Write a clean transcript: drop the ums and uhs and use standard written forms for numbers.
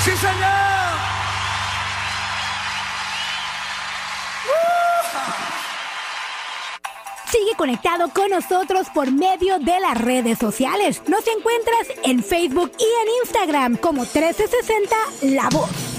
¡Sí, señor! Sigue conectado con nosotros por medio de las redes sociales. Nos encuentras en Facebook y en Instagram como 1360 La Voz.